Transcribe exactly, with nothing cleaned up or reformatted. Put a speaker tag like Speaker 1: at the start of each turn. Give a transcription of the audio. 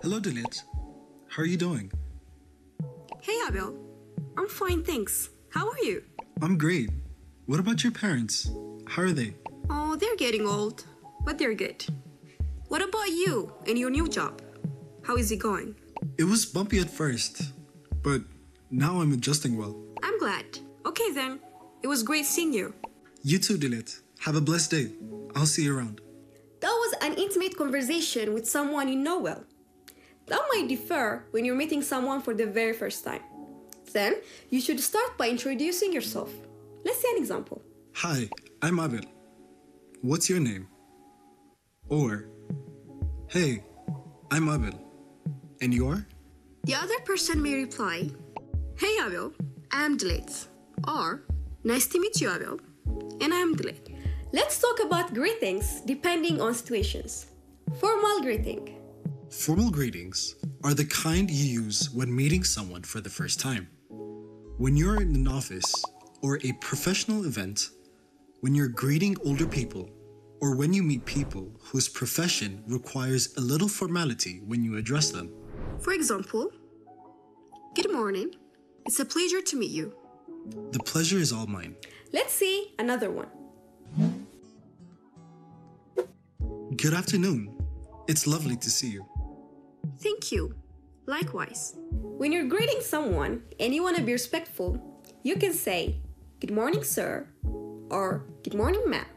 Speaker 1: Hello, Dalit. How are you doing?
Speaker 2: Hey, Abel. I'm fine, thanks. How are you?
Speaker 1: I'm great. What about your parents? How are they?
Speaker 2: Oh, they're getting old, but they're good. What about you and your new job? How is it going?
Speaker 1: It was bumpy at first, but now I'm adjusting well.
Speaker 2: I'm glad. Okay then. It was great seeing you.
Speaker 1: You too, Dalit. Have a blessed day. I'll see you around.
Speaker 2: That was an intimate conversation with someone you know well. That might differ when you're meeting someone for the very first time. Then, you should start by introducing yourself. Let's see an example.
Speaker 1: Hi, I'm Abel. What's your name? Or, hey, I'm Abel. And you are?
Speaker 2: The other person may reply, Hey Abel, I'm Dalit. Or, Nice to meet you, Abel. And I'm Dalit. Let's talk about greetings depending on situations. Formal greeting.
Speaker 1: Formal greetings are the kind you use when meeting someone for the first time. When you're in an office or a professional event, when you're greeting older people, or when you meet people whose profession requires a little formality when you address them.
Speaker 2: For example, good morning. It's a pleasure to meet you.
Speaker 1: The pleasure is all mine.
Speaker 2: Let's see another one.
Speaker 1: Good afternoon. It's lovely to see you.
Speaker 2: Thank you. Likewise. When you're greeting someone and you want to be respectful, you can say, Good morning, sir, or Good morning, ma'am.